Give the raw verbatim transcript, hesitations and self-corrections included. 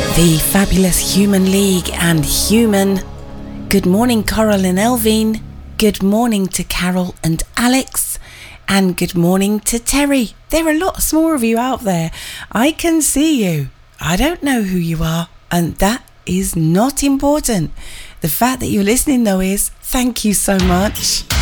The fabulous Human League and Human. Good morning, Coral and Elvine. Good morning to Carol and Alex. And good morning to Terry. There are lots more of you out there. I can see you. I don't know who you are, and that is not important. The fact that you're listening, though, is thank you so much.